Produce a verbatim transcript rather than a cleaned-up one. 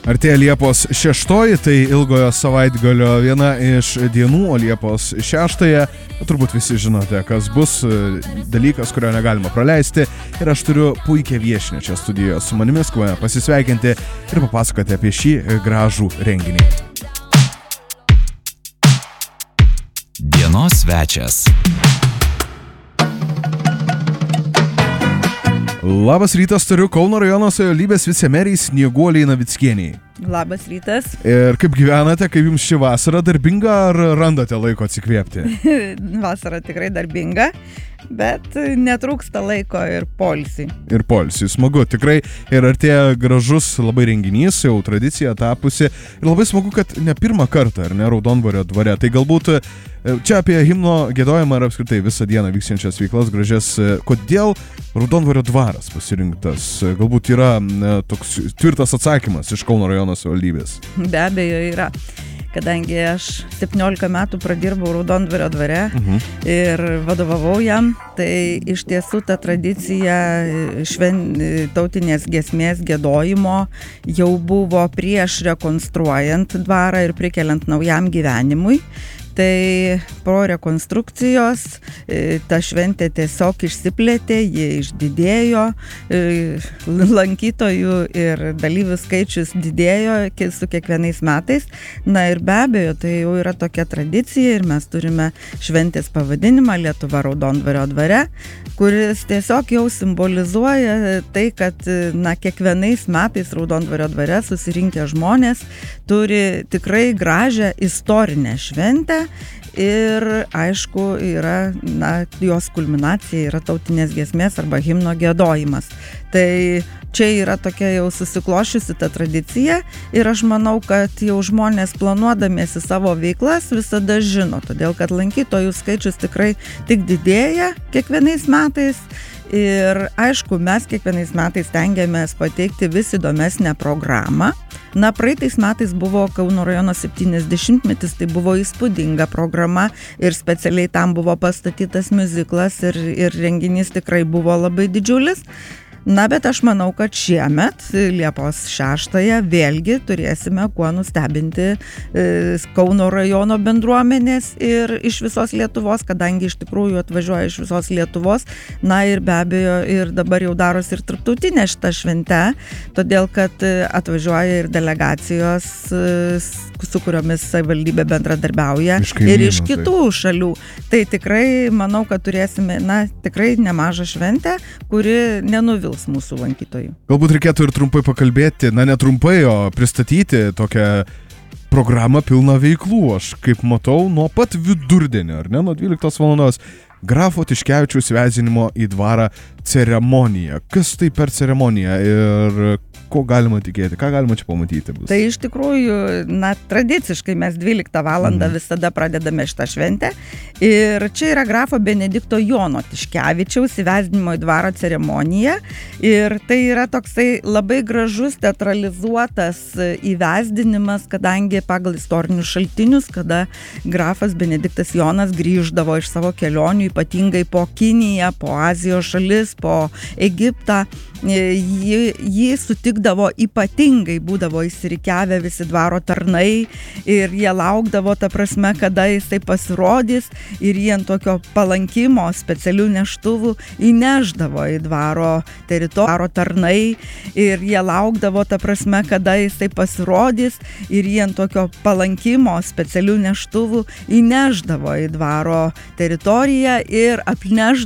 Artėja Liepos šeštoji, tai ilgojo savaitgalio viena iš dienų, o Liepos šeštąją, turbūt visi žinote, kas bus, dalykas, kurio negalima praleisti. Ir aš turiu puikią viešinę čia studijoje su manimi, skubame pasisveikinti ir papasakoti apie šį gražų renginį. Dienos svečias. Labas rytas, turiu Kauno rajono savivaldybės vicemerei Snieguolei Navickienei. Labas rytas. Ir kaip gyvenate, kaip jums ši vasara darbinga, ar randate laiko atsikvėpti? Vasara tikrai darbinga, bet netrūksta laiko ir poilsiui. Ir poilsiui, smagu, tikrai. Ir artėja gražus labai renginys, jau tradicija tapusi. Ir labai smagu, kad ne pirmą kartą, ar ne, Raudondvario dvare. Tai galbūt čia apie himno giedojimą ir apskritai visą dieną vyksiančias veiklas gražias. Kodėl Raudondvario dvaras pasirinktas? Galbūt yra toks tvirtas atsakymas iš Kauno rajono savivaldybės. Be abejo yra. Kadangi aš septyniolika metų pradirbau Raudondvario dvare uh-huh. ir vadovavau jam, tai iš tiesų ta tradicija šven, tautinės giesmės giedojimo jau buvo prieš rekonstruojant dvarą ir prikeliant naujam gyvenimui. Tai po rekonstrukcijos ta šventė tiesiog išsiplėtė, jie išdidėjo, lankytojų ir dalyvių skaičius didėjo su kiekvienais metais. Na ir be abejo, tai jau yra tokia tradicija ir mes turime šventės pavadinimą Lietuva Raudondvario dvare, kuris tiesiog jau simbolizuoja tai, kad na, kiekvienais metais Raudondvario dvare susirinkę žmonės turi tikrai gražią istorinę šventę. Ir aišku, yra, na, jos kulminacija yra tautinės giesmės arba himno giedojimas. Tai čia yra tokia jau susiklošiusi ta tradicija ir aš manau, kad jau žmonės planuodamiesi savo veiklas visada žino, todėl kad lankytojų skaičius tikrai tik didėja kiekvienais metais. Ir aišku, mes kiekvienais metais stengiamės pateikti vis įdomesnę programą. Na, praeitais metais buvo Kauno rajono septyniasdešimtmetis, tai buvo įspūdinga programa ir specialiai tam buvo pastatytas miuziklas ir, ir renginys tikrai buvo labai didžiulis. Na, bet aš manau, kad šiemet, Liepos šeštąją, vėlgi turėsime kuo nustebinti e, Kauno rajono bendruomenės ir iš visos Lietuvos, kadangi iš tikrųjų atvažiuoja iš visos Lietuvos. Na ir be abejo, ir dabar jau darosi ir tarptautinė šita švente, todėl kad atvažiuoja ir delegacijos, su kuriomis savivaldybė bendradarbiauja ir iš kitų tai. šalių. Tai tikrai manau, kad turėsime, na, tikrai nemažą šventę, kuri nenuvils mūsų lankytojų. Galbūt reikėtų ir trumpai pakalbėti, na ne trumpai, o pristatyti tokią programą pilną veiklų. Aš kaip matau, nuo pat vidurdienio, ar ne, nuo dvyliktos valandos, grafo Tiškevičiaus įvesdinimo į dvarą ceremonija. Kas tai per ceremonija ir ko galima tikėti, ką galima čia pamatyti bus? Tai iš tikrųjų, na, tradiciškai mes dvyliktą valandą mm. visada pradedame šitą šventę ir čia yra grafo Benedikto Jono Tiškevičiaus įvesdinimo į dvarą ceremonija ir tai yra toksai labai gražus teatralizuotas įvesdinimas, kadangi pagal istorinius šaltinius, kada grafas Benediktas Jonas grįždavo iš savo kelionių, ypatingai po Kiniją, po Azijos šalis, po Egiptą, jį, jį sutikdavo ypatingai, būdavo įsirikiavę visi dvaro tarnai ir jie laukdavo, ta prasme, kada jisai pasirodys ir jie ant tokio palankimo specialių neštuvų įneždavo į dvaro teritoriją tarnai ir jie laukdavo, ta prasme, kada jisai pasirodys ir jie ant tokio palankimo specialių neštuvų įneždavo į dvaro teritoriją ir apneždavo